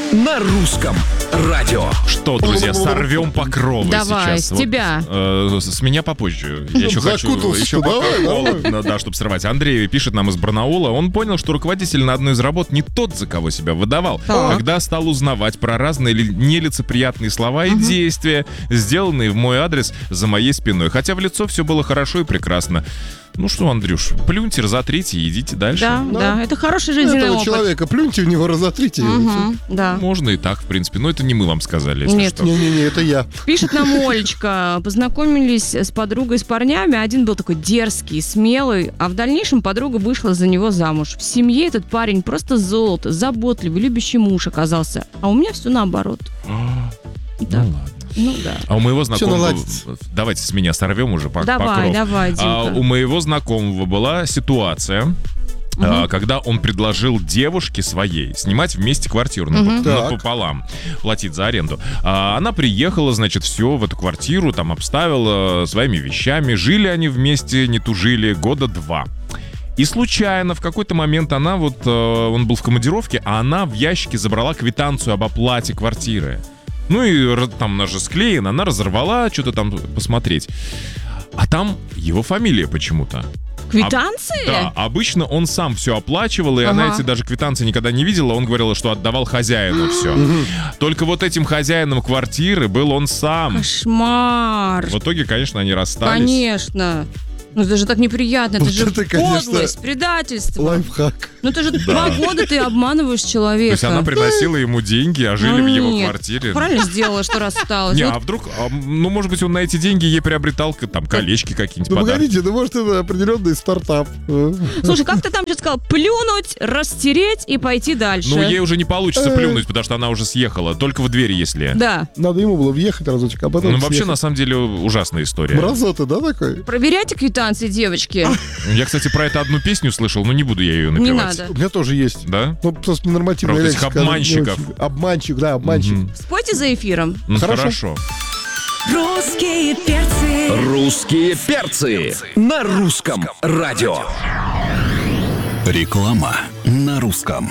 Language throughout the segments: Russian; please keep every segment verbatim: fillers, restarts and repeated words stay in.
на русском радио. Что, друзья, сорвем покровы Давай, сейчас. с тебя. Вот, э, с меня попозже. Я еще хочу, еще пока холодно, да, чтобы срывать. Андрей пишет нам из Барнаула. Он понял, что руководитель на одной из работ не тот, за кого себя выдавал. Так. Когда стал узнавать про разные ли- нелицеприятные слова и действия, сделанные в мой адрес за моей спиной. Хотя в лицо все было хорошо и прекрасно. Ну что, Андрюш, плюньте, разотрите и идите дальше. Да, Да. да, это хороший жизненный Этого опыт. человека плюньте в него, разотрите его. Мгм, да. Можно и так, в принципе. Но это не мы вам сказали, если Нет. что. Не-не-не, это я. Пишет нам Олечка. Познакомились с подругой с парнями. Один был такой дерзкий, смелый, а в дальнейшем подруга вышла за него замуж. В семье этот парень просто золото, заботливый, любящий муж оказался. А у меня все наоборот. Да. Ну ладно. Ну да. А у моего знакомого... наладится. Давайте с меня сорвем уже по Давай, покров. давай, А, Димка. у моего знакомого была ситуация, а, когда он предложил девушке своей снимать вместе квартиру Мгм. Так. напополам, платить за аренду. А, она приехала, значит, все в эту квартиру, там обставила своими вещами. Жили они вместе, не тужили, года два. И случайно в какой-то момент она вот, э, он был в командировке, а она в ящике забрала квитанцию об оплате квартиры. Ну и р- там она же склеена, она разорвала, что-то там посмотреть. А там его фамилия почему-то. Квитанции? Да, обычно он сам все оплачивал, и она Ага. эти даже квитанции никогда не видела. Он говорил, что отдавал хозяину все. Только вот этим хозяином квартиры был он сам. Кошмар. В итоге, конечно, они расстались. Конечно. Ну это же так неприятно, это Вот же это, конечно, подлость, предательство. Лайфхак. Ну это же два года ты обманываешь человека. То есть она приносила ему деньги, а жили Ну в его нет. квартире. Правильно сделала, что рассталась. Не, Вот а вдруг, а, ну, может быть, он на эти деньги ей приобретал к- там колечки какие-нибудь, Ну, подарки. погодите, ну, может, это определенный стартап. Э. Слушай, как ты там сейчас сказал? Плюнуть, растереть и пойти дальше. Ну, ей уже не получится Э. плюнуть, потому что она уже съехала. Только в двери, если. Да. Надо ему было въехать разочек, а потом Ну, вообще, съехать. на самом деле, ужасная история. Мразота, да, такой? Проверяйте квитанции, девочки. Я, кстати, про это одну песню слышал, но не буду я ее Не напевать. надо. У меня тоже есть. Да? Ну, просто ненормативная Про вот этих лексика, она не обманщиков. очень- Обманщик, да, обманщик. Мгм. Спойте за эфиром. Ну, Хорошо. хорошо. Русские перцы. Русские перцы на русском радио. Реклама на русском.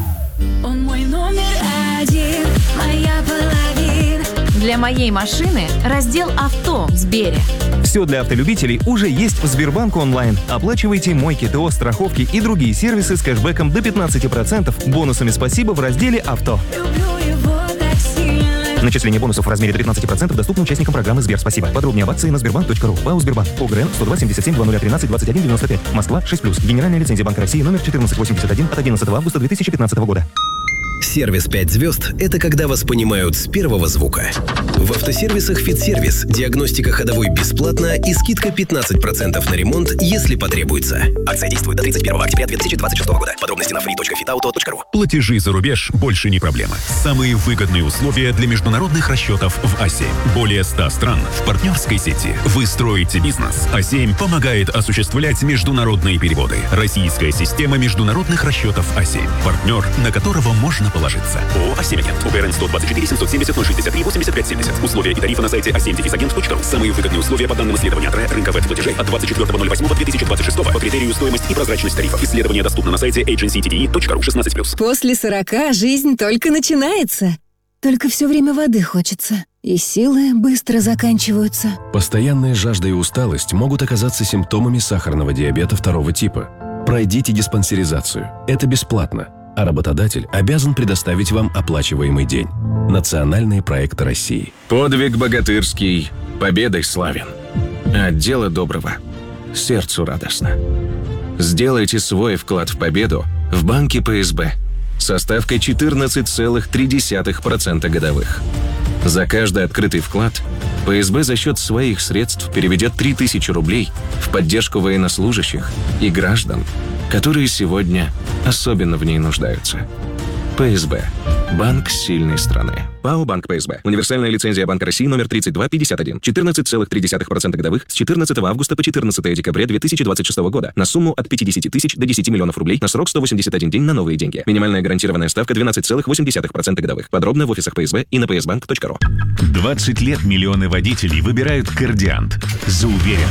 Он мой номер один, моя половина. Для моей машины раздел «Авто» в Сбере. Все для автолюбителей уже есть в Сбербанк онлайн. Оплачивайте мойки, ТО, страховки и другие сервисы с кэшбэком до пятнадцать процентов, бонусами «Спасибо» в разделе «Авто». Люблю его так сильно. Начисление бонусов в размере до пятнадцать процентов доступно участникам программы Сбер Спасибо. Подробнее об акции на сбербанк точка ру. ПАО Сбербанк. ОГРН сто два семьдесят семь двадцать тринадцать двадцать один девяносто пять. Москва шесть плюс. Генеральная лицензия Банка России номер четырнадцать восемьдесят один от одиннадцатого августа две тысячи пятнадцатого года. Сервис пять звезд – это когда вас понимают с первого звука. В автосервисах «Фитсервис» диагностика ходовой бесплатна и скидка пятнадцать процентов на ремонт, если потребуется. Акция действует до тридцать первого октября две тысячи двадцать шестого года. Подробности на free точка фитауто точка ру. Платежи за рубеж больше не проблема. Самые выгодные условия для международных расчетов в А семь. Более ста стран в партнерской сети. Вы строите бизнес. А семь помогает осуществлять международные переводы. Российская система международных расчетов А семь. Партнер, на которого можно положиться. ООО «А семь Агент». УГРН сто двадцать четыре семьсот семьдесят ноль шестьдесят три восемьдесят пять семьдесят. Условия и тарифы на сайте а семь агент точка ру. Самые выгодные условия по данным исследования АТРЭ рынка веб-платежей от двадцать четвёртого ноль восьмого две тысячи двадцать шестого по критерию стоимость и прозрачность тарифов. Исследование доступно на сайте эйдженси ти ди и точка ру шестнадцать плюс. После сорока жизнь только начинается. Только все время воды хочется. И силы быстро заканчиваются. Постоянная жажда и усталость могут оказаться симптомами сахарного диабета второго типа. Пройдите диспансеризацию. Это бесплатно. А работодатель обязан предоставить вам оплачиваемый день. Национальные проекты России. Подвиг богатырский, победой славен. А от дела доброго сердцу радостно. Сделайте свой вклад в победу в банке Пэ Эс Бэ со ставкой четырнадцать целых три десятых процента годовых. За каждый открытый вклад Пэ Эс Бэ за счет своих средств переведет три тысячи рублей в поддержку военнослужащих и граждан, которые сегодня особенно в ней нуждаются. Пэ Эс Бэ. Банк сильной страны. ПАО «Банк Пэ Эс Бэ». Универсальная лицензия Банка России номер тридцать два пятьдесят один. четырнадцать целых три десятых процента годовых с четырнадцатого августа по четырнадцатое декабря две тысячи двадцать шестого года на сумму от пятьдесят тысяч до десяти миллионов рублей на срок сто восемьдесят один день на новые деньги. Минимальная гарантированная ставка двенадцать целых восемь десятых процента годовых. Подробно в офисах Пэ Эс Бэ и на пэ эс банк точка ру. двадцать лет миллионы водителей выбирают «Кардиант» за уверенность,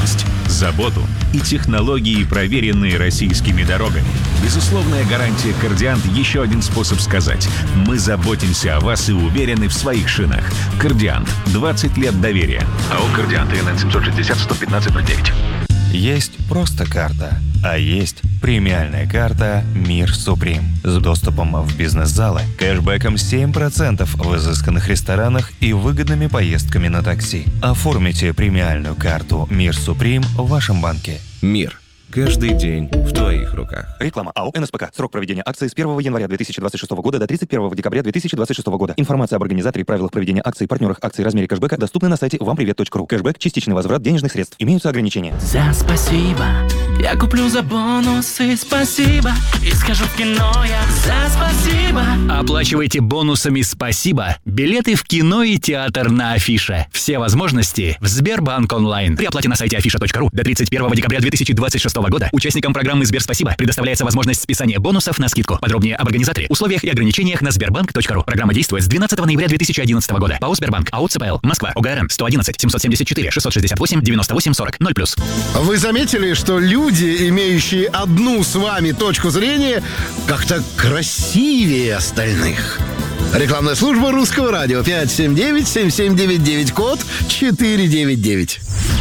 заботу и технологии, проверенные российскими дорогами. Безусловная гарантия «Кардиант» — еще один способ сказать: мы заботимся о вас и уверены в своих шинах. «Кардиант» — двадцать лет доверия. АО «Кардиант», ИНН семьсот шестьдесят сто пятнадцать ноль девять. Есть просто карта, а есть премиальная карта «Мир Суприм» с доступом в бизнес-залы, кэшбэком семь процентов в изысканных ресторанах и выгодными поездками на такси. Оформите премиальную карту «Мир Суприм» в вашем банке. Мир. Каждый день в твоих руках. Реклама АО «эн эс пэ ка». Срок проведения акции с первого января две тысячи двадцать шестого года до тридцать первого декабря две тысячи двадцать шестого года. Информация об организаторе, правилах проведения акций, партнерах акций, размере кэшбэка доступны на сайте вам привет точка ру. Кэшбэк – частичный возврат денежных средств. Имеются ограничения. За спасибо. Я куплю за бонусы спасибо. И скажу в кино я за спасибо. Оплачивайте бонусами «Спасибо» билеты в кино и театр на Афише. Все возможности в Сбербанк онлайн. При оплате на сайте афиша точка ру до тридцать первого декабря две тысячи двадцать шестого года участникам программы «Сберспасибо» предоставляется возможность списания бонусов на скидку. Подробнее об организаторе, условиях и ограничениях на сбербанк точка ру. Программа действует с двенадцатого ноября две тысячи одиннадцатого года. ПАО «Сбербанк», АО ЦПЛ, Москва, ОГРН сто одиннадцать семьсот семьдесят четыре шестьсот шестьдесят восемь девяносто восемь сорок ноль плюс. Вы заметили, что люди, имеющие одну с вами точку зрения, как-то красивее остальных? Рекламная служба Русского радио. пять семь девять семь семь девять девять, код четыре девять девять.